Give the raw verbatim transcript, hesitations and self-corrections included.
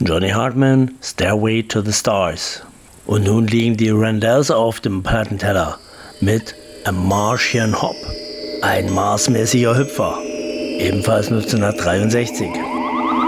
Johnny Hartman, Stairway to the Stars. Und nun liegen die Randells auf dem Plattenteller mit A Martian Hop, ein marsmäßiger Hüpfer, ebenfalls neunzehnhundertdreiundsechzig.